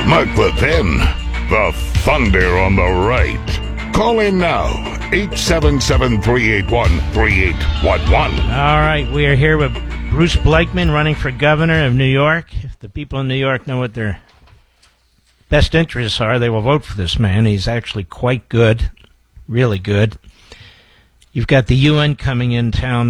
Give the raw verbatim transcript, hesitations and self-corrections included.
Mark Levin, the Thunder on the right. Call in now, eight seven seven, three eight one, three eight one one. All right, we are here with Bruce Blakeman running for governor of New York. If the people in New York know what their best interests are, they will vote for this man. He's actually quite good, really good. You've got the U N coming in town